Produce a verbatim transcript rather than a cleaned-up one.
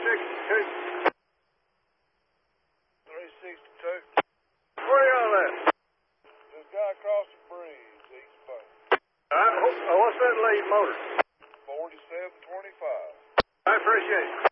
sixty-two. three sixty-two. Where y'all at? This guy across the bridge, eastbound. All right, oh, what's that lead motor? forty-seven twenty-five. I appreciate it.